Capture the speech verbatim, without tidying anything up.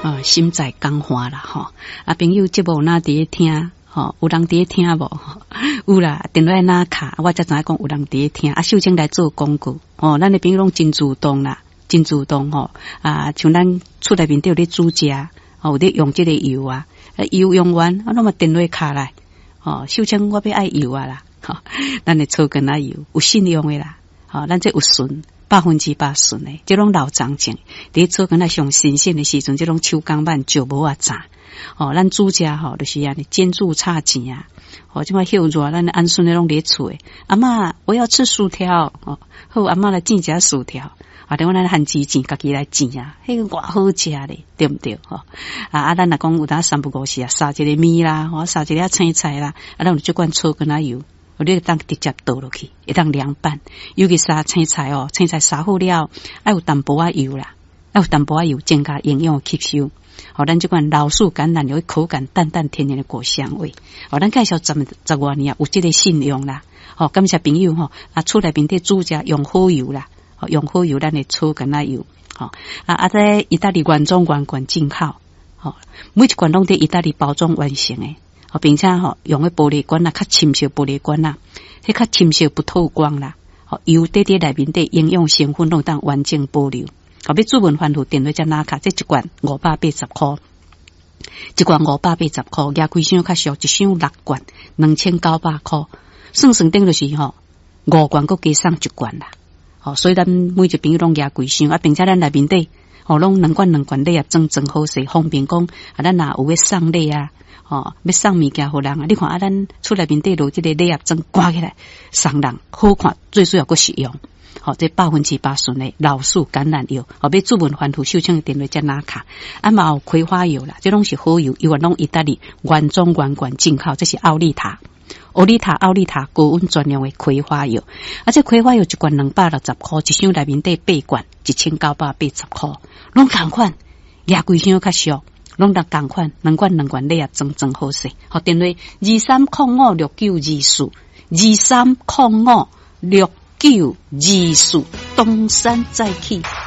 啊，心在讲话啦吼，啊朋友节目哪伫咧听？吼，有人伫咧听无？有啦，电话哪卡，我才知影讲有人伫咧听。啊，秀清来做广告，哦，咱的朋友拢真主动啦，真主动吼。啊，像咱厝内面都有咧煮食，哦，有咧用这个油啊，油用完，啊，那么电话卡来，哦，秀清我要爱油啊啦，吼，咱的草根啊油有信用的啦，吼，咱这有顺。百分之百顺诶，这种老长情，伫做跟那上新鲜的时阵，这种手工板就无啊炸。哦，咱煮食吼，就是安尼煎煮差钱啊。哦，即摆休热，咱安孙那种咧厝诶。阿嬷，我要吃薯条。哦，好，阿嬷来煎一下薯条。啊，等我咱番薯煎，家己来煎啊，迄个偌好食咧，对不对？吼、哦，啊啊，咱若讲有当三不五时啊，撒一个米啦，吼、哦，撒一个青菜啦，啊，咱有即款醋跟啊油。我你当直接倒落去，会当凉拌。尤其杀青菜哦，青菜杀好了，爱有淡薄仔油啦，爱有淡薄仔油增加营养吸收。哦，咱这款老树橄榄有口感淡淡甜甜的果香味。哦，咱介绍十十多年啊，有这个信用啦。哦，感谢朋友吼、哦，啊，厝内面的煮食用好油啦，哦，用好油咱的醋橄榄油。哦，啊啊，在意大利原装原罐进口。哦，每一罐拢在意大利包装完成诶。哦，并且吼、哦、用的玻璃罐啦，较深色玻璃罐啦，迄较深色不透光啦。哦，油滴滴内面的营养成分拢当完整保留。哦，要主文番薯电话才拿卡，这一罐五百八十块，一罐五百八十块，加几箱较俗，一箱六罐，两千九百块，算算顶就是吼、哦、五罐搁加送一罐啦。哦，所以咱每一朋友拢加几箱啊，并且咱内面的哦，拢两罐两罐礼啊，真真好势，方便讲啊，咱若有要送礼啊。哦，要送物件互人啊！你看啊，咱厝内面底落即个礼盒装挂起来，送人好看，最主要个实用。好、哦，这百分之八顺的老树橄榄油，哦，要注文番薯秀清的电话才拿卡。啊嘛有葵花油啦，这拢是好油，油拢意大利原装原罐进口，这是奥利塔、奥利塔、奥利塔高温专用的葵花油。啊，这葵花油一罐两百六十块，一箱内面底八罐，一千九百八十块，拢同款，廿几箱较俗。拢得同款，两罐两罐礼盒装装好势。好，电话二三零五六九二四，二三零五六九二四，东山再起。